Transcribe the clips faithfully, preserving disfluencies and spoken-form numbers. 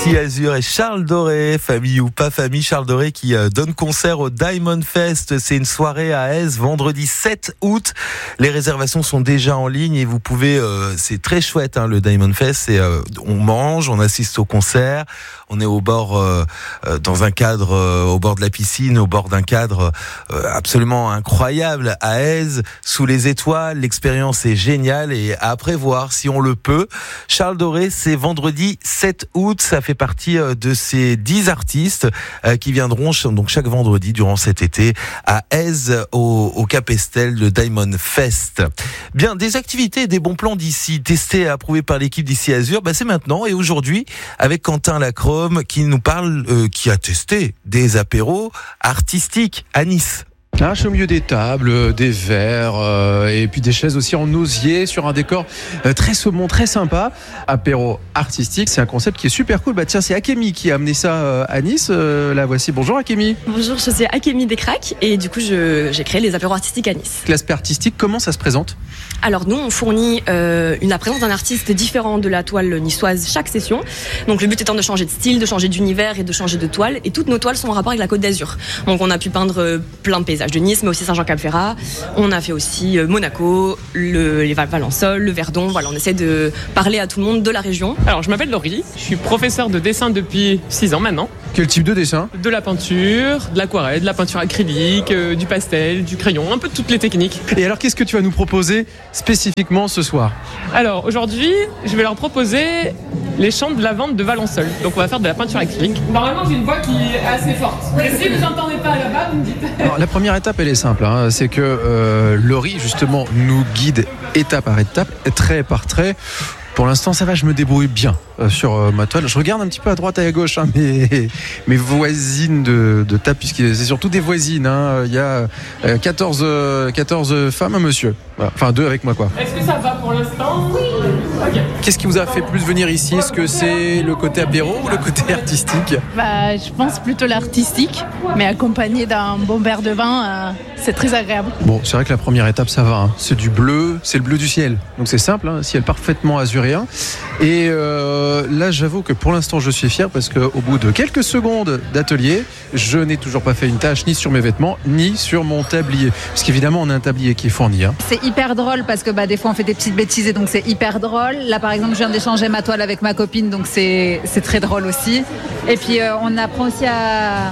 d'ici Azur et Charles Doré, famille ou pas famille, Charles Doré qui donne concert au Diamond Fest. C'est une soirée à Aise, vendredi sept août. Les réservations sont déjà en ligne et vous pouvez, euh, c'est très chouette hein, le Diamond Fest. C'est, euh, on mange, on assiste au concert, on est au bord, euh, dans un cadre, euh, au bord de la piscine, au bord d'un cadre euh, absolument incroyable à Aise, sous les étoiles. L'expérience est géniale et à prévoir si on le peut. Charles Doré, c'est vendredi sept août. Ça fait partie de ces dix artistes qui viendront donc chaque vendredi durant cet été à Aise au, au Cap Estel, le Diamond Fest. Bien, des activités et des bons plans d'ici, testés et approuvés par l'équipe d'ici Azur, bah c'est maintenant et aujourd'hui avec Quentin Lacrome qui nous parle, euh, qui a testé des apéros artistiques à Nice. Ah, je suis au milieu des tables, des verres euh, et puis des chaises aussi en osier sur un décor euh, très saumon, très sympa. Apéro artistique, c'est un concept qui est super cool. Bah tiens, c'est Akemi qui a amené ça euh, à Nice. Euh, la voici. Bonjour Akemi. Bonjour, je suis Akemi Descraques et du coup je, j'ai créé les apéros artistiques à Nice. L'aspect artistique, comment ça se présente ? Alors nous, on fournit euh, une, la présence d'un artiste différent de la toile niçoise chaque session. Donc le but étant de changer de style, de changer d'univers et de changer de toile. Et toutes nos toiles sont en rapport avec la Côte d'Azur. Donc on a pu peindre euh, plein de paysages de Nice, mais aussi Saint-Jean-Cap-Ferrat. On a fait aussi euh, Monaco, le, les Valençol, le Verdon. Voilà, on essaie de parler à tout le monde de la région. Alors je m'appelle Laurie, je suis professeur de dessin depuis six ans maintenant. Quel type de dessin ? De la peinture, de l'aquarelle, de la peinture acrylique, euh, du pastel, du crayon, un peu de toutes les techniques. Et alors qu'est-ce que tu vas nous proposer spécifiquement ce soir ? Alors aujourd'hui, je vais leur proposer les champs de lavande de Valençol. Donc on va faire de la peinture acrylique. Normalement j'ai une voix qui est assez forte. Mais si vous n'entendez pas là-bas, vous me dites. Alors, la première étape elle est simple, hein, c'est que euh, Laurie justement nous guide étape par étape, trait par trait. Pour l'instant, ça va, je me débrouille bien euh, sur euh, ma toile. Je regarde un petit peu à droite et à gauche, hein, mes, mes voisines de, de table, puisque c'est surtout des voisines. Hein. Il y a euh, quatorze, euh, quatorze femmes, un monsieur. Voilà. Enfin, deux avec moi, quoi. Est-ce que ça va pour l'instant ? Oui. Okay. Qu'est-ce qui vous a fait plus venir ici ? Est-ce que c'est le côté apéro ou le côté artistique ? Bah, je pense plutôt l'artistique, mais accompagné d'un bon verre de vin, euh, c'est très agréable. Bon, c'est vrai que la première étape, ça va. Hein. C'est du bleu, c'est le bleu du ciel. Donc c'est simple, hein, ciel parfaitement azuré. Et euh, là j'avoue que pour l'instant je suis fier parce qu'au bout de quelques secondes d'atelier, je n'ai toujours pas fait une tâche ni sur mes vêtements ni sur mon tablier, parce qu'évidemment on a un tablier qui est fourni, hein. C'est hyper drôle parce que bah, des fois on fait des petites bêtises et donc c'est hyper drôle. Là par exemple je viens d'échanger ma toile avec ma copine, donc c'est, c'est très drôle aussi. Et puis euh, on apprend aussi à,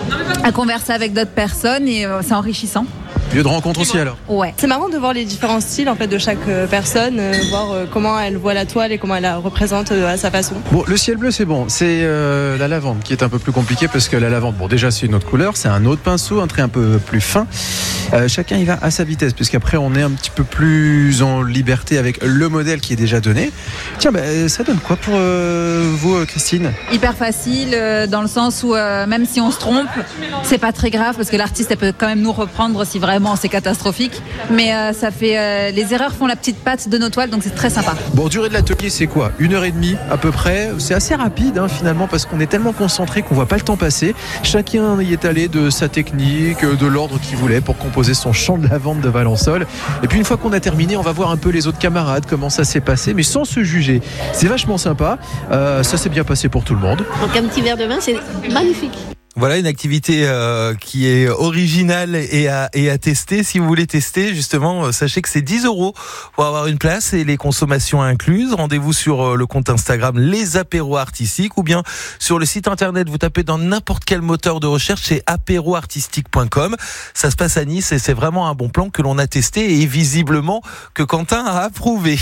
à converser avec d'autres personnes et euh, c'est enrichissant. Lieu de rencontre aussi alors. Ouais. C'est marrant de voir les différents styles en fait de chaque euh, personne, euh, voir euh, comment elle voit la toile et comment elle la représente euh, à sa façon. Bon, le ciel bleu c'est bon, c'est euh, la lavande qui est un peu plus compliquée parce que la lavande, bon déjà c'est une autre couleur, c'est un autre pinceau, un trait un peu plus fin. Euh, chacun y va à sa vitesse puisqu'après on est un petit peu plus en liberté avec le modèle qui est déjà donné. Tiens, bah, ça donne quoi pour euh, vous Christine ? Hyper facile euh, dans le sens où euh, même si on se trompe, c'est pas très grave parce que l'artiste elle peut quand même nous reprendre si vraiment c'est catastrophique, mais euh, ça fait euh, les erreurs font la petite patte de nos toiles, donc c'est très sympa. Bon, durée de l'atelier c'est quoi ? Une heure et demie à peu près. C'est assez rapide hein, finalement parce qu'on est tellement concentré qu'on voit pas le temps passer. Chacun y est allé de sa technique, de l'ordre qu'il voulait pour composer son champ de lavande de Valençol. Et puis une fois qu'on a terminé, on va voir un peu les autres camarades comment ça s'est passé, mais sans se juger. C'est vachement sympa. Euh, ça s'est bien passé pour tout le monde. Donc un petit verre de vin, c'est magnifique. Voilà une activité euh, qui est originale et à, et à tester. Si vous voulez tester, justement, euh, sachez que c'est dix euros pour avoir une place et les consommations incluses. Rendez-vous sur euh, le compte Instagram Les Apéros Artistiques ou bien sur le site internet. Vous tapez dans n'importe quel moteur de recherche, c'est apéro artistique point com. Ça se passe à Nice et c'est vraiment un bon plan que l'on a testé et visiblement que Quentin a approuvé.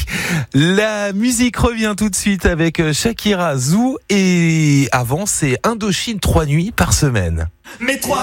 La musique revient tout de suite avec Shakira, Zou et avant c'est Indochine trois nuits par semaine. Mais trois